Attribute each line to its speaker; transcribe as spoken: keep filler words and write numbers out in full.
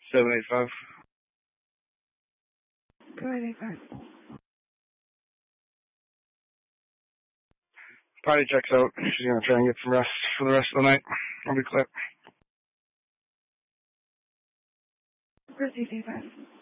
Speaker 1: seven eight five.
Speaker 2: Go ahead, eight five.
Speaker 1: Potty checks out. She's gonna try and get some rest for the rest of the night. I'll be clear.
Speaker 2: Proceed, eight five.